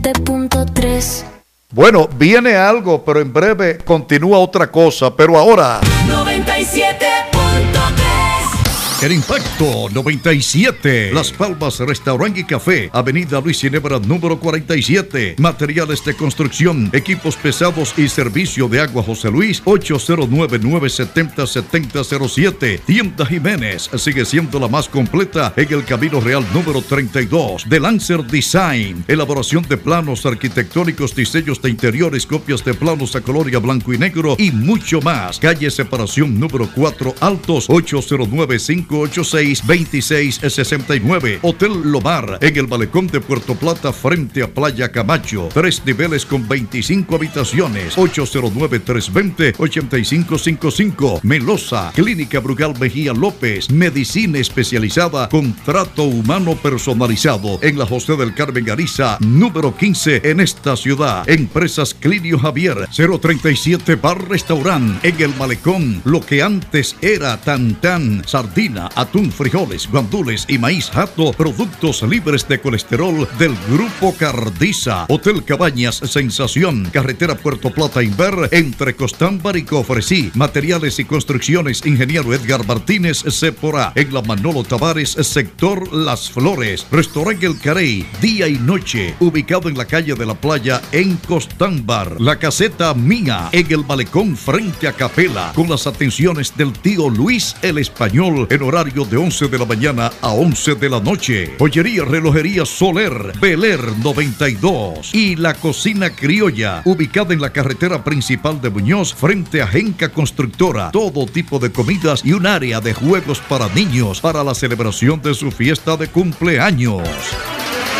97.3. Bueno, viene algo, pero en breve continúa otra cosa, pero ahora 97.3. El Impacto 97. Las Palmas Restaurant y Café. Avenida Luis Ginebra número 47. Materiales de construcción, equipos pesados y servicio de agua José Luis. 809-970-7007. Tienda Jiménez sigue siendo la más completa en el Camino Real número 32. De Lancer Design. Elaboración de planos arquitectónicos, diseños de interiores, copias de planos a color y a blanco y negro y mucho más. Calle Separación número 4 Altos. 809-586-2669. Hotel Lomar en el Malecón de Puerto Plata frente a Playa Camacho. 3 niveles con 25 habitaciones. 809-320-8555. Melosa, Clínica Brugal Mejía López. Medicina especializada con trato humano personalizado en la José del Carmen Ariza número 15 en esta ciudad. Empresas Clinio Javier. 037 Bar Restaurant en el Malecón. Lo que antes era Tan Sardina, atún, frijoles, guandules y maíz jato, productos libres de colesterol del Grupo Cardiza. Hotel Cabañas Sensación, carretera Puerto Plata Inver, entre Costámbar y Cofresí. Materiales y construcciones, ingeniero Edgar Martínez Cepora, en la Manolo Tavares, sector Las Flores. Restaurante El Carey, día y noche, ubicado en la calle de la Playa en Costámbar. La Caseta Mía, en el Malecón frente a Capela, con las atenciones del tío Luis el Español, en horario de 11 de la mañana a 11 de la noche. Joyería, relojería Soler, Beler 92. Y la Cocina Criolla, ubicada en la carretera principal de Muñoz, frente a Genca Constructora. Todo tipo de comidas y un área de juegos para niños para la celebración de su fiesta de cumpleaños.